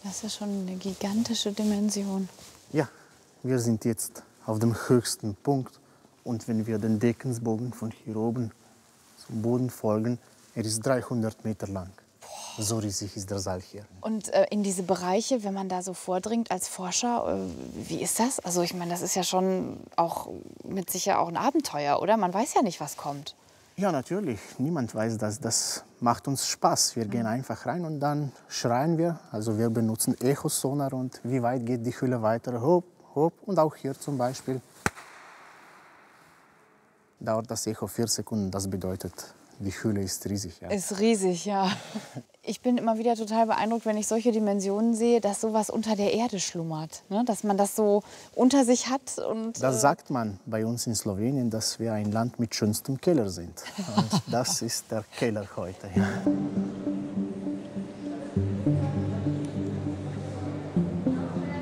Das ist schon eine gigantische Dimension. Ja, wir sind jetzt auf dem höchsten Punkt. Und wenn wir den Deckensbogen von hier oben zum Boden folgen, er ist 300 Meter lang. So riesig ist der Saal hier. Und in diese Bereiche, wenn man da so vordringt als Forscher, wie ist das? Also ich meine, das ist ja schon auch mit sicher auch ein Abenteuer, oder? Man weiß ja nicht, was kommt. Ja, natürlich. Niemand weiß das. Das macht uns Spaß. Wir gehen einfach rein und dann schreien wir. Also wir benutzen Echosonar und wie weit geht die Hülle weiter? Hopp, hopp. Und auch hier zum Beispiel dauert das Echo 4 Sekunden. Das bedeutet, die Hülle ist riesig. Ja. Ist riesig, ja. Ich bin immer wieder total beeindruckt, wenn ich solche Dimensionen sehe, dass sowas unter der Erde schlummert. Ne? Dass man das so unter sich hat. Und, Das sagt man bei uns in Slowenien, dass wir ein Land mit schönstem Keller sind. Und das ist der Keller heute. Ja.